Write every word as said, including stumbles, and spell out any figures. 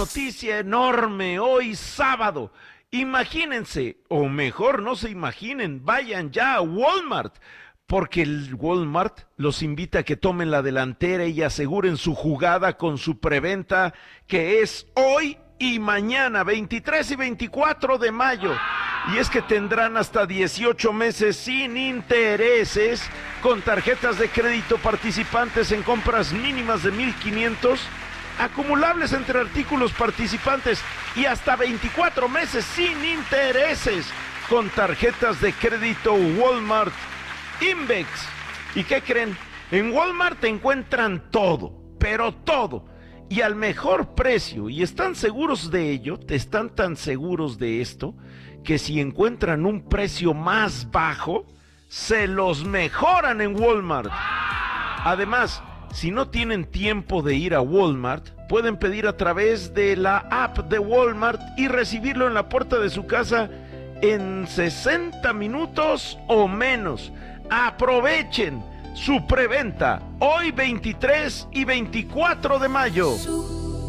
noticia enorme hoy sábado. Imagínense, o mejor no se imaginen, vayan ya a Walmart, porque el Walmart los invita a que tomen la delantera y aseguren su jugada con su preventa, que es hoy y mañana, veintitrés y veinticuatro de mayo. Y es que tendrán hasta dieciocho meses sin intereses con tarjetas de crédito participantes en compras mínimas de mil quinientos, acumulables entre artículos participantes, y hasta veinticuatro meses sin intereses con tarjetas de crédito Walmart Invex. ¿Y qué creen? En Walmart encuentran todo, pero todo, y al mejor precio, y están seguros de ello, están tan seguros de esto, que si encuentran un precio más bajo, se los mejoran en Walmart. Además, si no tienen tiempo de ir a Walmart, pueden pedir a través de la app de Walmart y recibirlo en la puerta de su casa en sesenta minutos o menos. Aprovechen su preventa hoy veintitrés y veinticuatro de mayo.